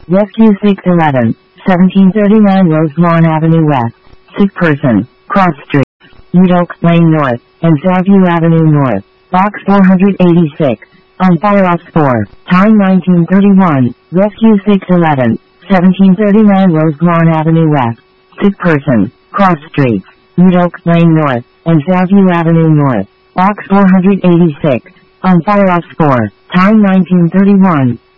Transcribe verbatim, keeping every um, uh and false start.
Rescue six eleven, seventeen thirty-nine Roselawn Avenue West. Sick person. Cross Street. Udoak Lane North, and Fairview Avenue North. Box four eighty-six. On fire off four. Time nineteen thirty-one. Rescue six eleven, seventeen thirty-nine Roselawn Avenue West. Sick person. Cross Street. Udoak Lane North, and Fairview Avenue North. Box four eighty-six. On fire off four. Time nineteen thirty-one.